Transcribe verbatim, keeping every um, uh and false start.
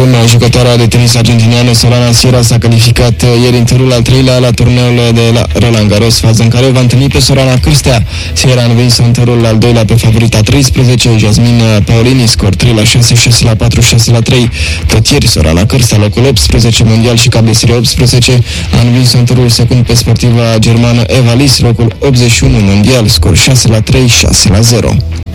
Jucătoarea de tenis argentiniană Sorana Sierra s-a calificat ieri în turul al treilea la turneul de la Roland Garros, fază în care o va întâlni pe Sorana Cârstea. Sierra a învins în turul al doilea pe favorita treisprezece, Jasmine Paolini, scor trei la șase, șase la patru, șase la trei. Tot ieri Sorana Cârstea, locul optsprezece mondial și cap de serie optsprezece, a învins în turul secund pe sportiva germană Eva Lis, locul optzeci și unu mondial, scor șase la trei, șase la zero.